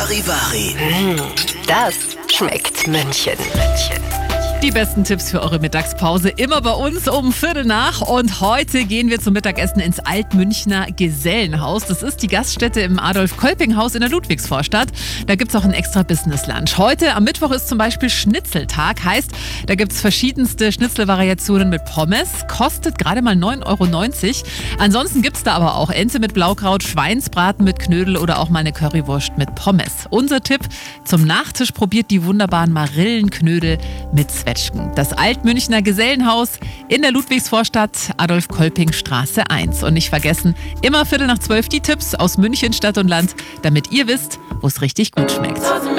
Charivari. Das schmeckt München. Die besten Tipps für eure Mittagspause immer bei uns um 15:45. Und heute gehen wir zum Mittagessen ins Altmünchner Gesellenhaus. Das ist die Gaststätte im Adolf-Kolping-Haus in der Ludwigsvorstadt. Da gibt es auch ein extra Business-Lunch. Heute am Mittwoch ist zum Beispiel Schnitzeltag. Heißt, da gibt es verschiedenste Schnitzelvariationen mit Pommes. Kostet gerade mal 9,90 €. Ansonsten gibt es da aber auch Ente mit Blaukraut, Schweinsbraten mit Knödel oder auch mal eine Currywurst mit Pommes. Unser Tipp: zum Nachtisch probiert die wunderbaren Marillenknödel mit Zwetschgen. Das Altmünchner Gesellenhaus in der Ludwigsvorstadt, Adolf-Kolping-Straße 1. Und nicht vergessen, immer 11:45 die Tipps aus München, Stadt und Land, damit ihr wisst, wo es richtig gut schmeckt.